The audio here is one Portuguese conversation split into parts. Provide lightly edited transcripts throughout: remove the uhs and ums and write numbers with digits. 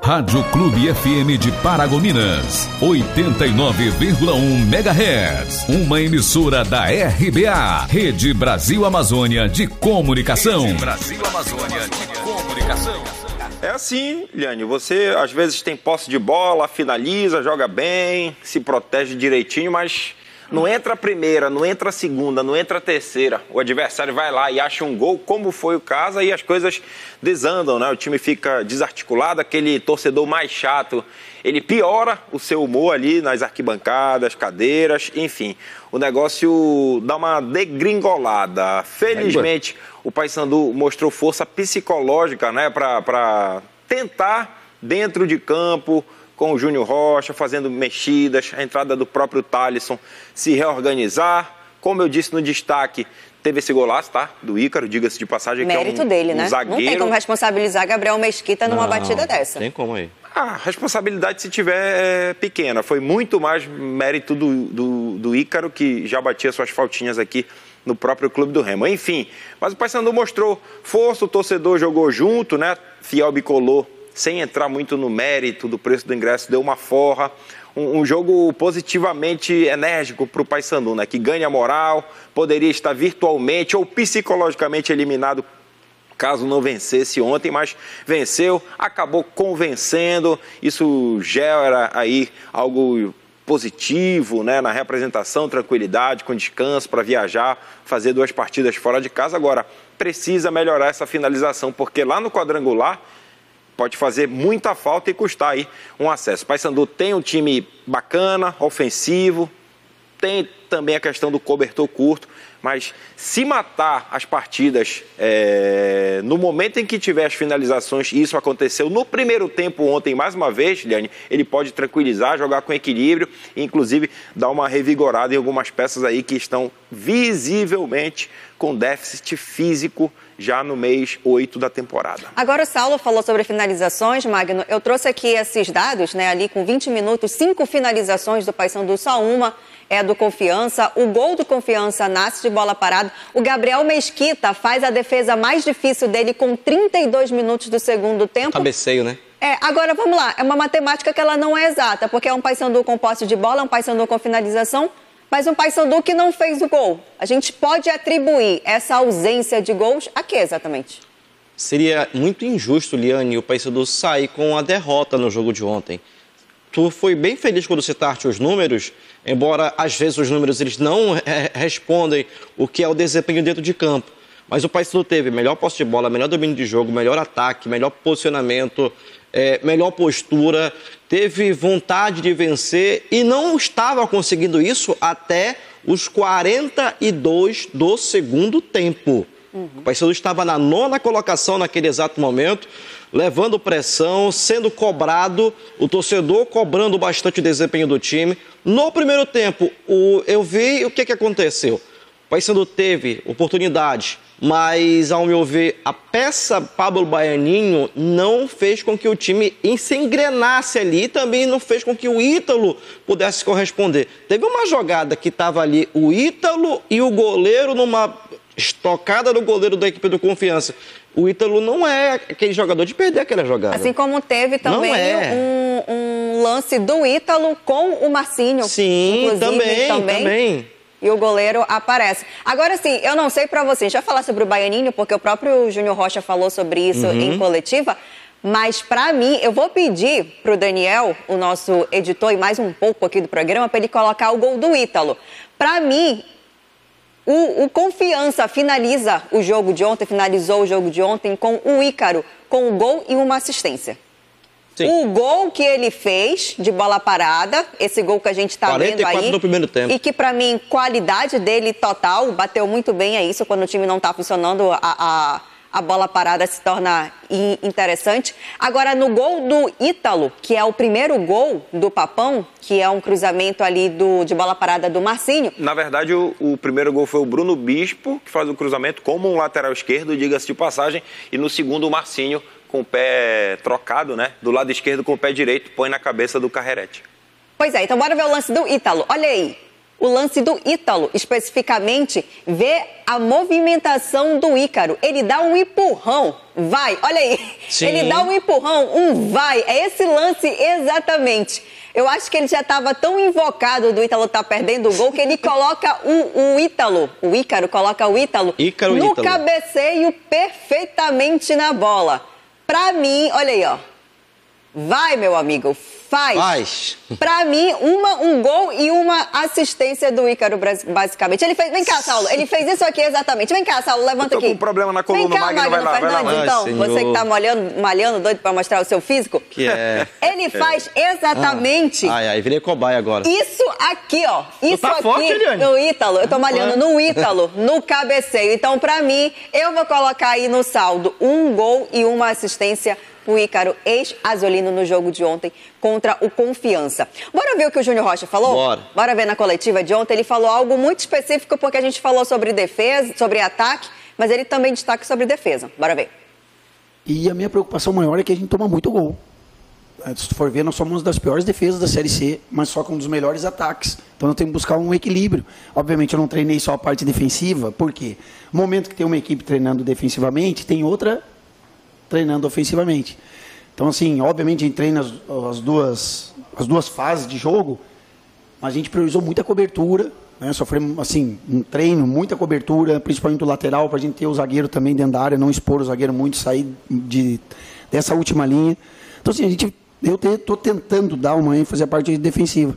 Rádio Clube FM de Paragominas, 89,1 MHz. Uma emissora da RBA, Rede Brasil Amazônia de Comunicação. Rede Brasil Amazônia de Comunicação. É assim, Liane, você às vezes tem posse de bola, finaliza, joga bem, se protege direitinho, mas não entra a primeira, não entra a segunda, não entra a terceira. O adversário vai lá e acha um gol, como foi o caso, aí as coisas desandam, né? O time fica desarticulado, aquele torcedor mais chato, ele piora o seu humor ali nas arquibancadas, cadeiras, enfim. O negócio dá uma degringolada. Felizmente, o Paysandu mostrou força psicológica, né, para tentar, dentro de campo, com o Júnior Rocha, fazendo mexidas, a entrada do próprio Thalisson, se reorganizar. Como eu disse no destaque, teve esse golaço, tá? Do Ícaro, diga-se de passagem, mérito que é um dele, né? zagueiro. Não tem como responsabilizar Gabriel Mesquita numa batida dessa. Tem como aí. A responsabilidade, se tiver, é pequena. Foi muito mais mérito do Ícaro, que já batia suas faltinhas aqui no próprio Clube do Remo. Enfim, mas o Paysandu mostrou força, o torcedor jogou junto, né? Fiel bicolor, sem entrar muito no mérito do preço do ingresso, deu uma forra. Um jogo positivamente enérgico para o Paysandu, né? Que ganha moral, poderia estar virtualmente ou psicologicamente eliminado caso não vencesse ontem, mas venceu, acabou convencendo. Isso gera aí algo positivo, né, na representação, tranquilidade, com descanso para viajar, fazer 2 partidas fora de casa. Agora, precisa melhorar essa finalização, porque lá no quadrangular pode fazer muita falta e custar aí um acesso. O Paysandu tem um time bacana, ofensivo, tem também a questão do cobertor curto, mas se matar as partidas no momento em que tiver as finalizações, e isso aconteceu no primeiro tempo ontem, mais uma vez, Liane, ele pode tranquilizar, jogar com equilíbrio e inclusive dar uma revigorada em algumas peças aí que estão visivelmente com déficit físico já no mês 8 da temporada. Agora o Saulo falou sobre finalizações, Magno. Eu trouxe aqui esses dados, né, ali com 20 minutos, 5 finalizações do Paysandu, só uma é do Confiança. O gol do Confiança nasce de bola parada. O Gabriel Mesquita faz a defesa mais difícil dele com 32 minutos do segundo tempo. Cabeceio, né? Agora vamos lá, é uma matemática que ela não é exata, porque é um Paysandu com posse de bola, é um Paysandu com finalização, mas um Paysandu que não fez o gol. A gente pode atribuir essa ausência de gols a quê exatamente? Seria muito injusto, Liane, o Paysandu sair com a derrota no jogo de ontem. Tu foi bem feliz quando citaste os números, embora às vezes os números eles não respondem o que é o desempenho dentro de campo. Mas o Paysandu teve melhor posse de bola, melhor domínio de jogo, melhor ataque, melhor posicionamento, melhor postura, teve vontade de vencer e não estava conseguindo isso até os 42 do segundo tempo. O Paysandu estava na 9ª colocação naquele exato momento, levando pressão, sendo cobrado, o torcedor cobrando bastante o desempenho do time. No primeiro tempo, eu vi o que aconteceu. O Paysandu teve oportunidade, mas, ao meu ver, a peça Pablo Baianinho não fez com que o time se engrenasse ali e também não fez com que o Ítalo pudesse corresponder. Teve uma jogada que estava ali o Ítalo e o goleiro numa estocada do goleiro da equipe do Confiança. O Ítalo não é aquele jogador de perder aquela jogada. Assim como teve também um lance do Ítalo com o Marcinho. Sim, também. E o goleiro aparece. Agora sim, eu não sei pra vocês, já falar sobre o Baianinho, porque o próprio Júnior Rocha falou sobre isso em coletiva, mas pra mim, eu vou pedir pro Daniel, o nosso editor e mais um pouco aqui do programa, pra ele colocar o gol do Ítalo. Pra mim, o Confiança finalizou o jogo de ontem com o Ícaro, com um gol e uma assistência. Sim. O gol que ele fez de bola parada, esse gol que a gente está vendo aí, no primeiro tempo. E que para mim, qualidade dele total, bateu muito bem, é isso, quando o time não está funcionando, a bola parada se torna interessante. Agora, no gol do Ítalo, que é o primeiro gol do Papão, que é um cruzamento ali de bola parada do Marcinho. Na verdade, o primeiro gol foi o Bruno Bispo, que faz o cruzamento como um lateral esquerdo, diga-se de passagem, e no segundo o Marcinho, com o pé trocado, né? Do lado esquerdo com o pé direito, põe na cabeça do Carrerete. Pois é, então bora ver o lance do Ítalo. Olha aí. o lance do Ítalo, especificamente, ver a movimentação do Ícaro. Ele dá um empurrão, vai, olha aí. Sim. Ele dá um empurrão, um vai. É esse lance exatamente. Eu acho que ele já estava tão invocado do Ítalo estar perdendo o gol que ele coloca o Ítalo, o Ícaro coloca o Ítalo no cabeceio perfeitamente na bola. Pra mim, olha aí, ó. Vai, meu amigo, faz. Pra mim, um gol e uma assistência do Ícaro, basicamente. Ele fez, vem cá, Saulo, ele fez isso aqui exatamente. Vem cá, Saulo, levanta aqui. Tô com um problema na coluna, vem cá, Magno Fernandes, então. Senhor. Você que tá malhando, doido pra mostrar o seu físico. Que é. Ele faz exatamente... Ai, virei cobaia agora. Isso aqui, ó. Isso tá aqui, forte, Eliane? no Ítalo. Eu tô malhando no Ítalo, no cabeceio. Então, pra mim, eu vou colocar aí no saldo um gol e uma assistência o Ícaro, ex-azulino, no jogo de ontem contra o Confiança. Bora ver o que o Júnior Rocha falou? Bora ver na coletiva de ontem. Ele falou algo muito específico, porque a gente falou sobre defesa, sobre ataque, mas ele também destaca sobre defesa. Bora ver. E a minha preocupação maior é que a gente toma muito gol. Se for ver, nós somos uma das piores defesas da Série C, mas só com um dos melhores ataques. Então eu tenho que buscar um equilíbrio. Obviamente eu não treinei só a parte defensiva, porque no momento que tem uma equipe treinando defensivamente, tem outra treinando ofensivamente. Então, assim, obviamente a gente treina as duas fases de jogo, mas a gente priorizou muita cobertura, né? Sofremos, assim, um treino, muita cobertura, principalmente do lateral, para a gente ter o zagueiro também dentro da área, não expor o zagueiro muito, sair dessa última linha. Então, assim, eu estou tentando dar uma ênfase à parte defensiva.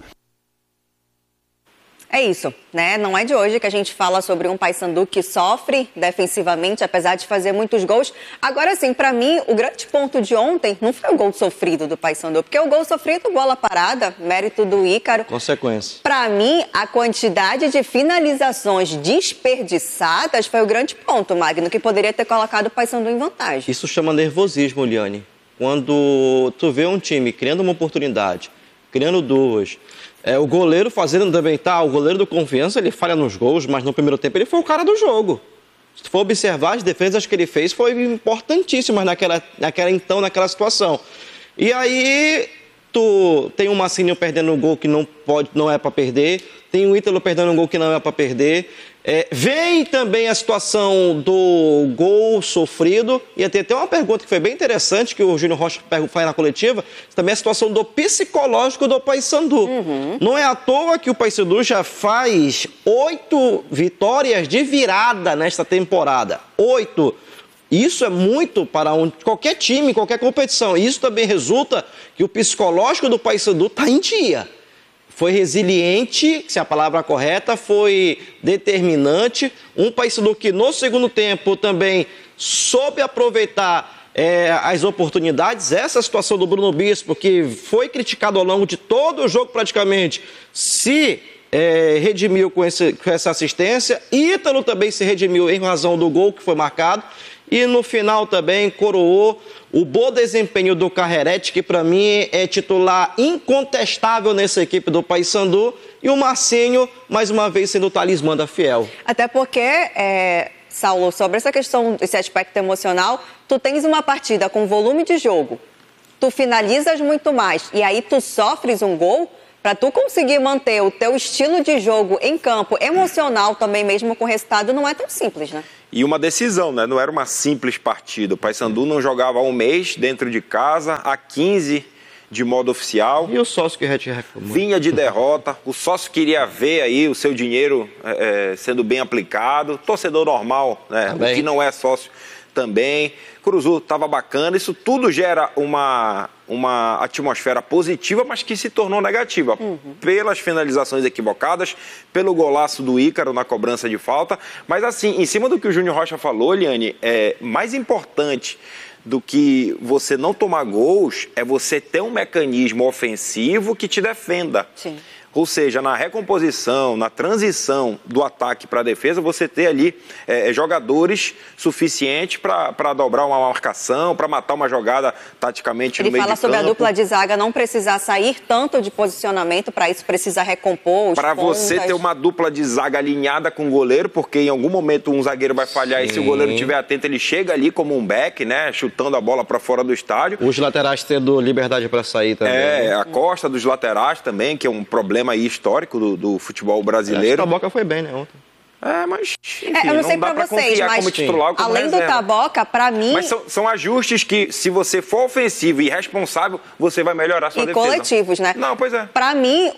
É isso, né? Não é de hoje que a gente fala sobre um Paysandu que sofre defensivamente, apesar de fazer muitos gols. Agora, sim, para mim, o grande ponto de ontem não foi o gol sofrido do Paysandu, porque o gol sofrido, bola parada, mérito do Ícaro. Consequência. Para mim, a quantidade de finalizações desperdiçadas foi o grande ponto, Magno, que poderia ter colocado o Paysandu em vantagem. Isso chama nervosismo, Liane. Quando tu vê um time criando uma oportunidade, criando duas... o goleiro fazendo também, o goleiro do Confiança, ele falha nos gols, mas no primeiro tempo ele foi o cara do jogo. Se tu for observar, as defesas que ele fez foi importantíssimas naquela situação. E aí, tu tem o Massinho perdendo um gol que não é para perder, tem o Ítalo perdendo um gol que não é para perder. Vem também a situação do gol sofrido, e tem até uma pergunta que foi bem interessante, que o Júnior Rocha faz na coletiva, também a situação do psicológico do Paysandu. Não é à toa que o Paysandu já faz 8 vitórias de virada nesta temporada. 8. Isso é muito para qualquer time, qualquer competição. Isso também resulta que o psicológico do Paysandu está em dia. Foi resiliente, se a palavra é correta, foi determinante. Um Paysandu que no segundo tempo também soube aproveitar as oportunidades. Essa situação do Bruno Bispo, que foi criticado ao longo de todo o jogo praticamente, se redimiu com essa assistência. Ítalo também se redimiu em razão do gol que foi marcado. E no final também coroou o bom desempenho do Carrerete, que para mim é titular incontestável nessa equipe do Paysandu. E o Marcinho, mais uma vez, sendo o talismã da Fiel. Até porque, Saulo, sobre essa questão, esse aspecto emocional, tu tens uma partida com volume de jogo, tu finalizas muito mais e aí tu sofres um gol. Para tu conseguir manter o teu estilo de jogo em campo, emocional também, mesmo com o resultado, não é tão simples, né? E uma decisão, né? Não era uma simples partida. O Paysandu não jogava há um mês dentro de casa, há 15 de modo oficial. E o sócio que reclamou? Vinha de derrota. O sócio queria ver aí o seu dinheiro sendo bem aplicado. Torcedor normal, né? O que não é sócio também. Cruzu estava bacana. Isso tudo gera uma atmosfera positiva, mas que se tornou negativa. Pelas finalizações equivocadas, pelo golaço do Ícaro na cobrança de falta. Mas assim, em cima do que o Júnior Rocha falou, Liane, mais importante do que você não tomar gols é você ter um mecanismo ofensivo que te defenda. Sim. Ou seja, na recomposição, na transição do ataque para a defesa, você ter ali jogadores suficientes para dobrar uma marcação, para matar uma jogada taticamente no meio de campo. Ele fala sobre a dupla de zaga não precisar sair tanto de posicionamento, para isso precisa recompor os para você ter uma dupla de zaga alinhada com o goleiro, porque em algum momento um zagueiro vai falhar. Sim. E se o goleiro estiver atento, ele chega ali como um back, né, chutando a bola para fora do estádio. Os laterais tendo liberdade para sair também. A costa dos laterais também, que é um problema problema aí histórico do futebol brasileiro. O Taboca foi bem, né, ontem. Mas enfim, eu não sei dá pra vocês, mas como titular, como além reserva. do Taboca, pra mim... Mas são ajustes que, se você for ofensivo e responsável, você vai melhorar a sua defesa. E coletivos, né? Não, pois é. Pra mim,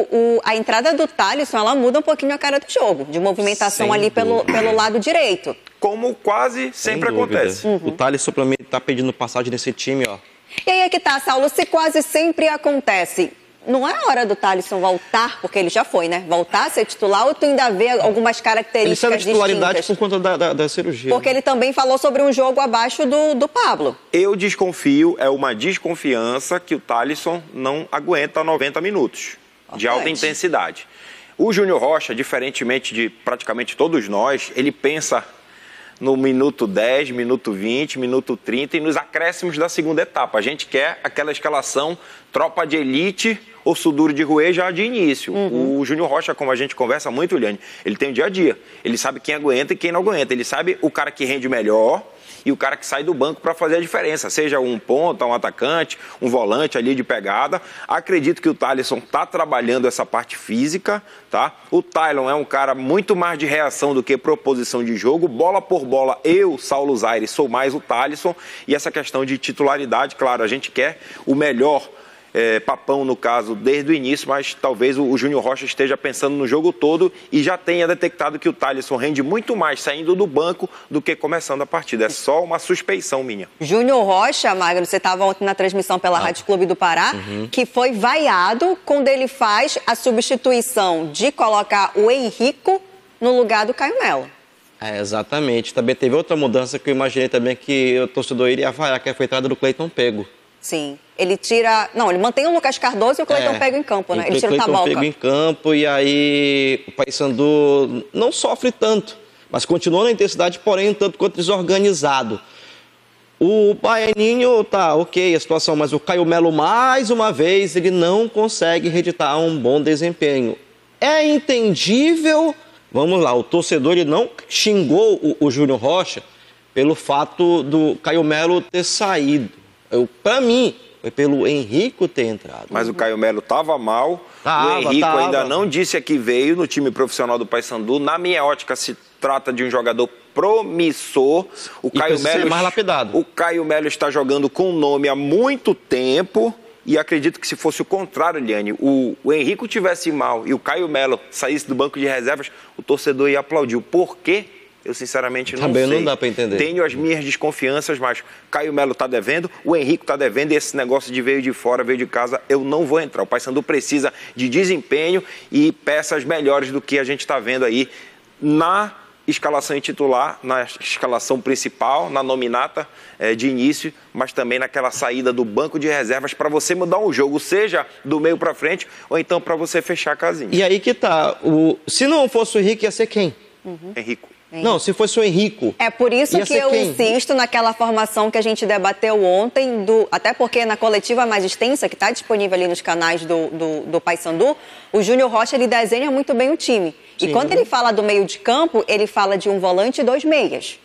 a entrada do Thalisson, ela muda um pouquinho a cara do jogo, de movimentação Sem ali pelo lado direito. Como quase sempre acontece. O Thalisson, pra mim, tá pedindo passagem nesse time, ó. E aí é que tá, Saulo, se quase sempre acontece, não é hora do Thalisson voltar, porque ele já foi, né? Voltar a ser titular, ou tu ainda vê algumas características Ele saiu da titularidade distintas? por conta da cirurgia. Porque ele também falou sobre um jogo abaixo do Pablo. Eu desconfio, é uma desconfiança que o Thalisson não aguenta 90 minutos de alta intensidade. O Júnior Rocha, diferentemente de praticamente todos nós, ele pensa no minuto 10, minuto 20, minuto 30 e nos acréscimos da segunda etapa. A gente quer aquela escalação tropa de elite, osso duro de roer já de início. O Júnior Rocha, como a gente conversa muito, Liane, ele tem o dia a dia. Ele sabe quem aguenta e quem não aguenta. Ele sabe o cara que rende melhor e o cara que sai do banco para fazer a diferença, seja um ponta, um atacante, um volante ali de pegada. Acredito que o Thalisson está trabalhando essa parte física, tá? O Tylon é um cara muito mais de reação do que proposição de jogo. Bola por bola, eu, Saulo Zaire, sou mais o Thalisson. E essa questão de titularidade, claro, a gente quer o melhor Papão, no caso, desde o início, mas talvez o Júnior Rocha esteja pensando no jogo todo e já tenha detectado que o Thalisson rende muito mais saindo do banco do que começando a partida. É só uma suspeição minha. Júnior Rocha, Magno, você estava ontem na transmissão pela Rádio Clube do Pará, que foi vaiado quando ele faz a substituição de colocar o Henrico no lugar do Caio Melo. Exatamente. Também teve outra mudança que eu imaginei também que o torcedor iria vaiar, que é a entrada do Cleiton Pego. Sim, ele tira... Não, ele mantém o Lucas Cardoso e o Cleiton Pego em campo, né? Ele tira o Taboca. Pego em campo e aí o Paysandu não sofre tanto, mas continua na intensidade, porém um tanto quanto desorganizado. O Baianinho tá ok a situação, mas o Caio Melo, mais uma vez, ele não consegue reeditar um bom desempenho. É entendível, vamos lá, o torcedor ele não xingou o Júnior Rocha pelo fato do Caio Melo ter saído. Para mim, foi pelo Henrico ter entrado. Mas o Caio Melo estava mal. O Henrico ainda não disse a que veio no time profissional do Paysandu. Na minha ótica, se trata de um jogador promissor. O Caio Melo, mais lapidado. O Caio Melo está jogando com nome há muito tempo. E acredito que se fosse o contrário, Liane, o Henrico tivesse mal e o Caio Melo saísse do banco de reservas, o torcedor ia aplaudir. Por quê? Eu sinceramente não sei. Também não dá para entender. Tenho as minhas desconfianças, mas Caio Melo está devendo, o Henrico está devendo e esse negócio de veio de fora, veio de casa, eu não vou entrar. O Paysandu precisa de desempenho e peças melhores do que a gente está vendo aí na escalação em titular, na escalação principal, na nominata de início, mas também naquela saída do banco de reservas para você mudar um jogo, seja do meio para frente ou então para você fechar a casinha. E aí que tá, se não fosse o Henrique, ia ser quem? Henrico. Não, se fosse o Henrico. É por isso que eu insisto naquela formação que a gente debateu ontem, até porque na coletiva mais extensa, que está disponível ali nos canais do Paysandu, o Júnior Rocha ele desenha muito bem o time. Sim. E quando ele fala do meio de campo, ele fala de um volante e 2 meias.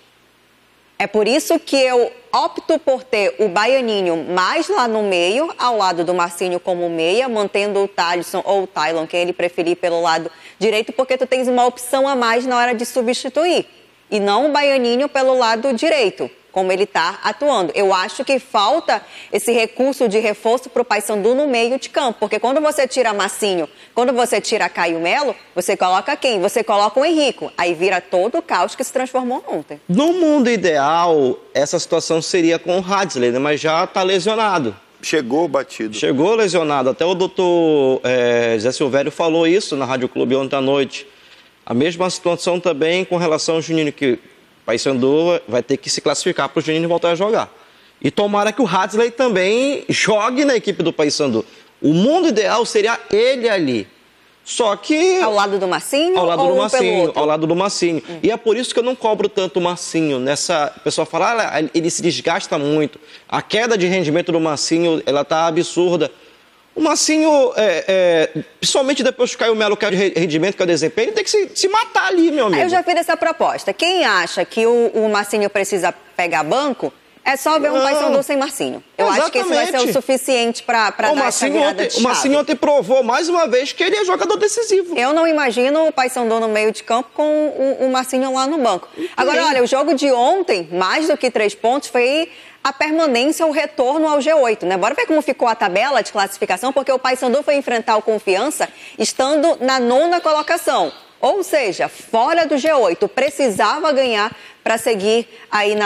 É por isso que eu opto por ter o Baianinho mais lá no meio, ao lado do Marcinho como meia, mantendo o Thalisson ou o Tylon, quem ele preferir, pelo lado direito, porque tu tens uma opção a mais na hora de substituir. E não o Baianinho pelo lado direito, como ele está atuando. Eu acho que falta esse recurso de reforço para o Paysandu no meio de campo, porque quando você tira Marcinho, quando você tira Caio Melo, você coloca quem? Você coloca o Henrico. Aí vira todo o caos que se transformou ontem. No mundo ideal, essa situação seria com o Hadley, né? Mas já está lesionado. Chegou batido. Chegou lesionado. Até o doutor Zé Silvério falou isso na Rádio Clube ontem à noite. A mesma situação também com relação ao Juninho, que o Paysandu vai ter que se classificar para o Juninho voltar a jogar. E tomara que o Hadley também jogue na equipe do Paysandu. O mundo ideal seria ele ali. Só que... Ao lado do Marcinho? Ao lado do Marcinho, ao lado do Marcinho. E é por isso que eu não cobro tanto o Marcinho. A pessoa fala, ele se desgasta muito. A queda de rendimento do Marcinho, ela está absurda. O Marcinho, principalmente depois que o Caio Melo quer de rendimento, que é o desempenho, ele tem que se matar ali, meu amigo. Eu já fiz essa proposta. Quem acha que o Marcinho precisa pegar banco, É só ver um Paysandu sem Marcinho. Eu acho que isso vai ser o suficiente para dar essa virada de chave. O Marcinho ontem provou mais uma vez que ele é jogador decisivo. Eu não imagino o Paysandu no meio de campo com o Marcinho lá no banco. Agora, olha, o jogo de ontem, mais do que 3 pontos, foi a permanência, o retorno ao G8, né? Bora ver como ficou a tabela de classificação, porque o Paysandu foi enfrentar o Confiança estando na 9ª colocação. Ou seja, fora do G8, precisava ganhar para seguir aí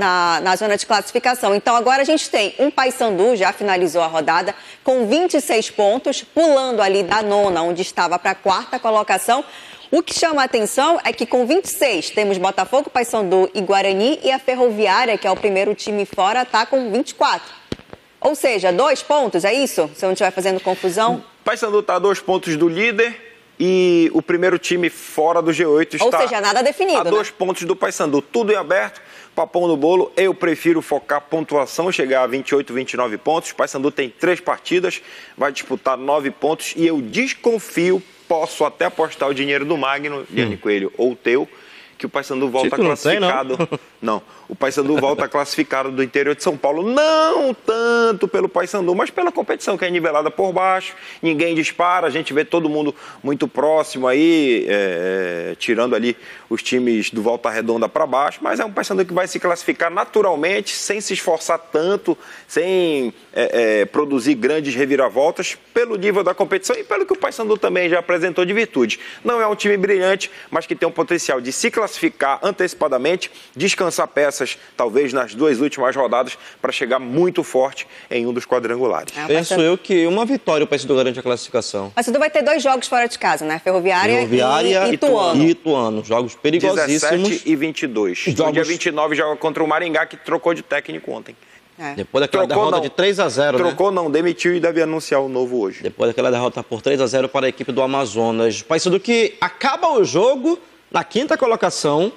na zona de classificação. Então agora a gente tem um Paysandu, já finalizou a rodada, com 26 pontos, pulando ali da 9ª, onde estava, para a 4ª colocação. O que chama a atenção é que com 26 temos Botafogo, Paysandu e Guarani, e a Ferroviária, que é o primeiro time fora, está com 24. Ou seja, 2 pontos, é isso? Se eu não estiver fazendo confusão. Paysandu está a 2 pontos do líder. E o primeiro time fora do G8 está... Ou seja, nada definido, a 2 pontos do Paysandu. Tudo em aberto, papão no bolo. Eu prefiro focar pontuação, chegar a 28, 29 pontos. O Paysandu tem 3 partidas, vai disputar 9 pontos. E eu desconfio, posso até apostar o dinheiro do Magno, Diane Coelho, ou o teu, que o Paysandu volta classificado. Não, o Paysandu volta classificado do interior de São Paulo. Não tanto pelo Paysandu, mas pela competição que é nivelada por baixo. Ninguém dispara, a gente vê todo mundo muito próximo aí, tirando ali os times do Volta Redonda para baixo. Mas é um Paysandu que vai se classificar naturalmente, sem se esforçar tanto, sem produzir grandes reviravoltas, pelo nível da competição e pelo que o Paysandu também já apresentou de virtude. Não é um time brilhante, mas que tem um potencial de se classificar antecipadamente, descansar peças, talvez nas 2 últimas rodadas, para chegar muito forte em um dos quadrangulares. Penso eu que uma vitória o Paysandu garante a classificação. O Paysandu vai ter 2 jogos fora de casa, né? Ferroviária e Ituano. Ituano. Jogos perigosíssimos. 17 e 22. No dia 29 joga contra o Maringá, que trocou de técnico ontem. Depois daquela derrota de 3-0, Trocou não, demitiu e deve anunciar o novo hoje. Depois daquela derrota por 3-0 para a equipe do Amazonas. Paysandu que acaba o jogo na 5ª colocação,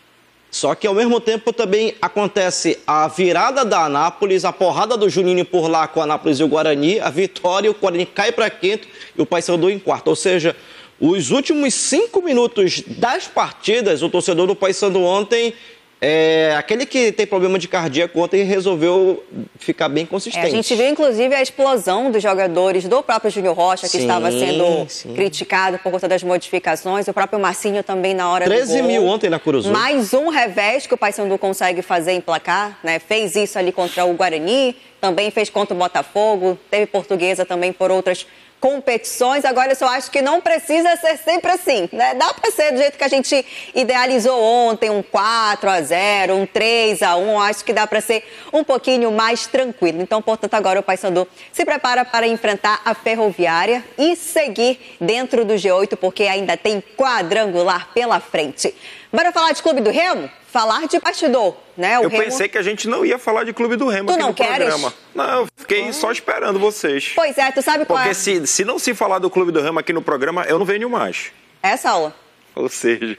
só que ao mesmo tempo também acontece a virada da Anápolis, a porrada do Juninho por lá com a Anápolis e o Guarani, a vitória, o Guarani cai para 5º e o Paysandu em 4º. Ou seja, os últimos 5 minutos das partidas, o torcedor do Paysandu ontem, aquele que tem problema de cardíaco ontem, resolveu ficar bem consistente. A gente viu, inclusive, a explosão dos jogadores do próprio Júnior Rocha, que estava sendo criticado por conta das modificações. O próprio Marcinho também na hora do gol. 13 mil ontem na Curuzu. Mais um revés que o Paysandu consegue fazer em placar, né? Fez isso ali contra o Guarani, também fez contra o Botafogo, teve Portuguesa também por outras competições. Agora eu só acho que não precisa ser sempre assim, né? Dá para ser do jeito que a gente idealizou ontem, um 4-0, um 3-1, acho que dá para ser um pouquinho mais tranquilo. Então, portanto, agora o Paysandu se prepara para enfrentar a Ferroviária e seguir dentro do G8, porque ainda tem quadrangular pela frente. Bora falar de Clube do Remo? Falar de bastidor, né? Eu pensei que a gente não ia falar de Clube do Remo aqui no programa. Não, eu fiquei só esperando vocês. Pois é, tu sabe qual é? Porque se não se falar do Clube do Remo aqui no programa, eu não venho mais. Essa aula. Ou seja...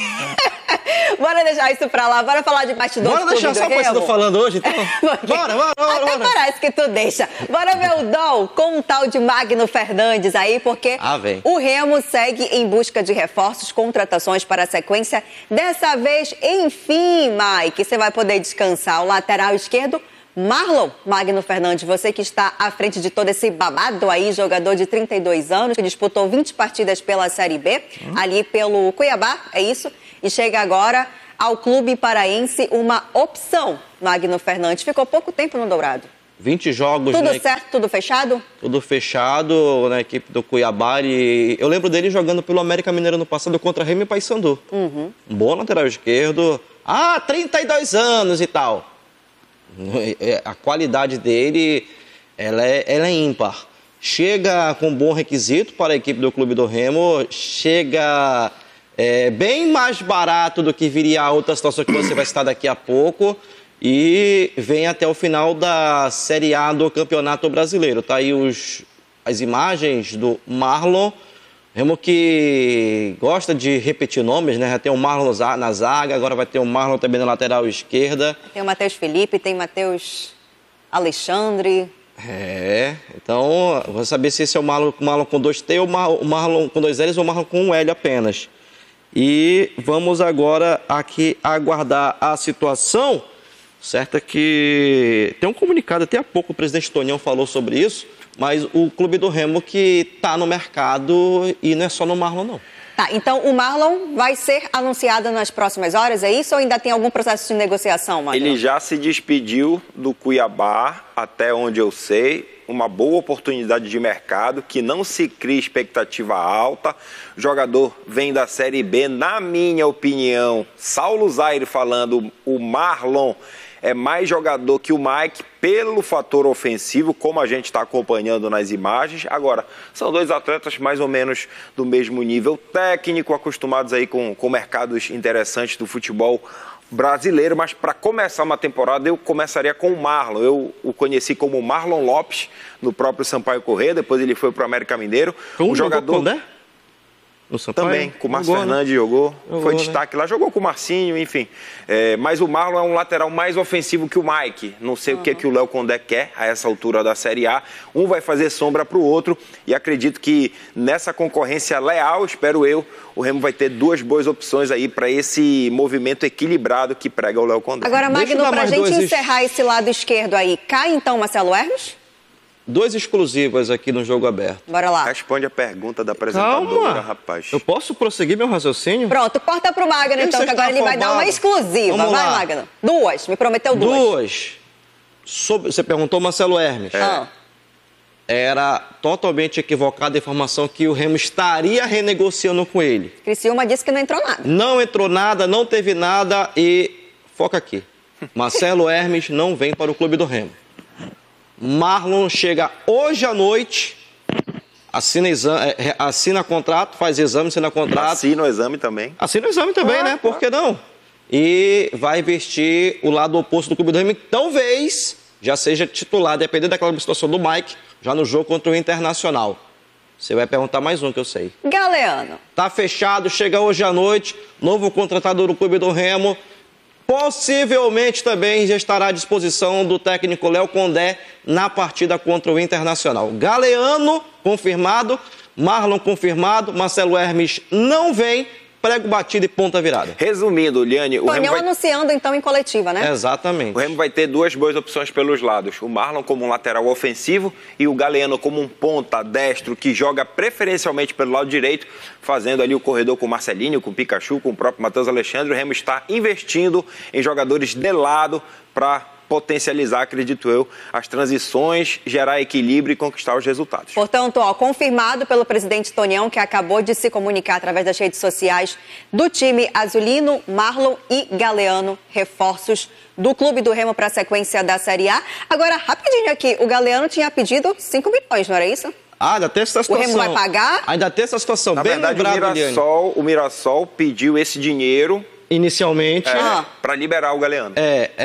Bora deixar isso pra lá, bora falar de bastidor. Bora deixar só o Paysandu falando hoje, então. Bora. Até parece que tu deixa. Bora ver o Dom com um tal de Magno Fernandes aí, porque o Remo segue em busca de reforços, contratações para a sequência. Dessa vez, enfim, Mike, você vai poder descansar. O lateral esquerdo, Marlon Magno Fernandes, você que está à frente de todo esse babado aí, jogador de 32 anos, que disputou 20 partidas pela Série B, ali pelo Cuiabá, é isso? E chega agora ao clube paraense uma opção, Magno Fernandes. Ficou pouco tempo no Dourado. 20 jogos, Tudo certo, tudo fechado? Tudo fechado na equipe do Cuiabá. E eu lembro dele jogando pelo América Mineiro no passado contra Remo e Paysandu. Um bom lateral esquerdo. 32 anos e tal. A qualidade dele, ela é ímpar. Chega com bom requisito para a equipe do Clube do Remo. Chega bem mais barato do que viria a outra situação que você vai citar daqui a pouco. E vem até o final da Série A do Campeonato Brasileiro. Tá aí as imagens do Marlon. Remo que gosta de repetir nomes, né? Já tem o Marlon na zaga, agora vai ter o Marlon também na lateral esquerda. Tem o Matheus Felipe, tem o Matheus Alexandre. Então, vou saber se esse é o Marlon com 2T, ou o Marlon com 2 L's ou o Marlon com 1 L apenas. E vamos agora aqui aguardar a situação. Certo é que tem um comunicado, até há pouco o presidente Tonhão falou sobre isso, mas o Clube do Remo que está no mercado e não é só no Marlon, não. Tá, então o Marlon vai ser anunciado nas próximas horas, é isso? Ou ainda tem algum processo de negociação, Magno? Ele já se despediu do Cuiabá, até onde eu sei. Uma boa oportunidade de mercado, que não se cria expectativa alta. O jogador vem da Série B, na minha opinião, Saulo Zaire falando, o Marlon é mais jogador que o Mike pelo fator ofensivo, como a gente está acompanhando nas imagens. Agora, são dois atletas mais ou menos do mesmo nível técnico, acostumados aí com mercados interessantes do futebol brasileiro, mas para começar uma temporada eu começaria com o Marlon. Eu o conheci como Marlon Lopes no próprio Sampaio Corrêa, depois ele foi para o América Mineiro. Um jogador, né? No Sampaio? Também, com o Márcio Fernandes jogou, foi destaque lá, jogou com o Marcinho, enfim. Mas o Marlon é um lateral mais ofensivo que o Mike. Não sei o que o Léo Condé quer a essa altura da Série A. Um vai fazer sombra para o outro e acredito que nessa concorrência leal, espero eu, o Remo vai ter duas boas opções aí para esse movimento equilibrado que prega o Léo Condé. Agora, Magno, para a gente encerrar esse lado esquerdo aí, cai então Marcelo Hermes? 2 exclusivas aqui no Jogo Aberto. Bora lá. Responde a pergunta da apresentadora, rapaz. Eu posso prosseguir meu raciocínio? Pronto, corta pro Magno então, que agora ele vai dar uma exclusiva. Vai, Magno. 2, me prometeu 2. Você perguntou Marcelo Hermes. Era totalmente equivocada a informação que o Remo estaria renegociando com ele. Criciúma disse que não entrou nada. Não entrou nada, não teve nada e... Foca aqui. Marcelo Hermes não vem para o Clube do Remo. Marlon chega hoje à noite, assina contrato, faz exame, assina contrato. Assina o exame também. Assina o exame também, né? Por que não? E vai vestir o lado oposto do Clube do Remo. Talvez já seja titular, dependendo daquela situação do Mike, já no jogo contra o Internacional. Você vai perguntar mais um que eu sei. Galeano. Tá fechado, chega hoje à noite, novo contratador do Clube do Remo. Possivelmente também já estará à disposição do técnico Léo Condé na partida contra o Internacional. Galeano confirmado, Marlon confirmado, Marcelo Hermes não vem, prego batido e ponta virada. Resumindo, Liane, o Remo vai... anunciando então em coletiva, né? Exatamente. O Remo vai ter duas boas opções pelos lados. O Marlon como um lateral ofensivo e o Galeano como um ponta destro que joga preferencialmente pelo lado direito, fazendo ali o corredor com o Marcelinho, com o Pikachu, com o próprio Matheus Alexandre. O Remo está investindo em jogadores de lado para potencializar, acredito eu, as transições, gerar equilíbrio e conquistar os resultados. Portanto, confirmado pelo presidente Tonhão, que acabou de se comunicar através das redes sociais do time azulino, Marlon e Galeano, reforços do Clube do Remo para a sequência da Série A. Agora, rapidinho aqui, o Galeano tinha pedido 5 milhões, não era isso? Ainda tem essa situação. O Remo vai pagar? Ainda tem essa situação. Na bem verdade, lembrado, o Mirassol pediu esse dinheiro inicialmente para liberar o Galeano.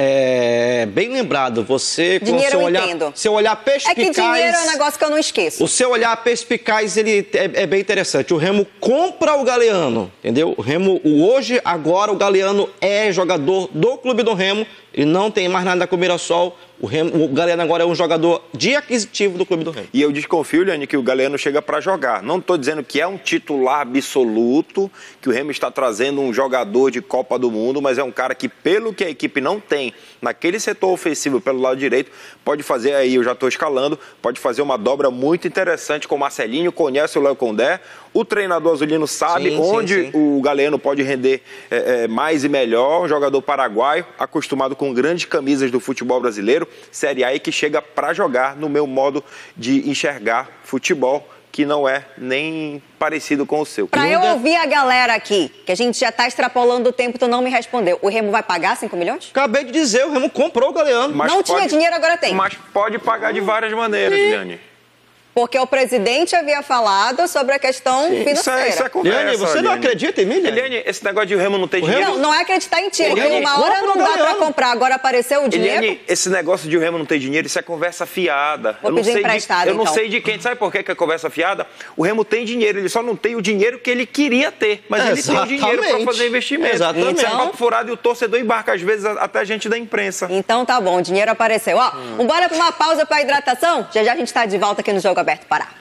Bem lembrado. Você, dinheiro com seu olhar perspicaz... É que dinheiro é um negócio que eu não esqueço. O seu olhar perspicaz, ele é bem interessante. O Remo compra o Galeano, entendeu? O Remo, hoje, agora, o Galeano é jogador do Clube do Remo. Ele não tem mais nada com o Mirassol. O Galeano agora é um jogador de aquisitivo do Clube do Remo. E eu desconfio, Liane, que o Galeano chega para jogar. Não estou dizendo que é um titular absoluto, que o Remo está trazendo um jogador de Copa do Mundo, mas é um cara que, pelo que a equipe não tem naquele setor ofensivo pelo lado direito, pode fazer aí, eu já estou escalando, pode fazer uma dobra muito interessante com o Marcelinho, conhece o Léo Condé. O treinador azulino sabe onde o Galeano pode render mais e melhor. Um jogador paraguaio, acostumado com grandes camisas do futebol brasileiro, Série A, e que chega para jogar no meu modo de enxergar futebol, que não é nem parecido com o seu. Para eu ouvir a galera aqui, que a gente já está extrapolando o tempo, tu não me respondeu. O Remo vai pagar 5 milhões? Acabei de dizer, o Remo comprou o Galeano. Não tinha dinheiro, agora tem. Mas pode pagar de várias maneiras, Liane. Porque o presidente havia falado sobre a questão financeira. Isso é conversa, Liane, você não acredita em mim, Liane? Liane, esse negócio de o Remo não ter dinheiro... Não é acreditar em ti, porque uma hora não dá pra comprar, agora apareceu o dinheiro... Liane, esse negócio de o Remo não ter dinheiro, isso é conversa fiada. Vou pedir emprestado, Eu não sei de quem. Sabe por que é conversa fiada? O Remo tem dinheiro, ele só não tem o dinheiro que ele queria ter, mas ele tem o dinheiro para fazer investimento. Exatamente. Isso é papo furado e o torcedor embarca, às vezes, até a gente da imprensa. Então tá bom, o dinheiro apareceu. Bora pra uma pausa pra hidratação? Já já a gente tá de volta aqui no Jogo Aberto Pará.